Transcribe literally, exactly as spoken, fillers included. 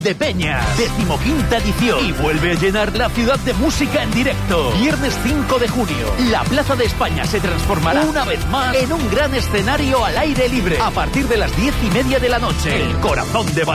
de Peña, decimoquinta edición, y vuelve a llenar la ciudad de música en directo. Viernes cinco de junio, la Plaza de España se transformará una vez más en un gran escenario al aire libre. A partir de las diez y media de la noche, el corazón de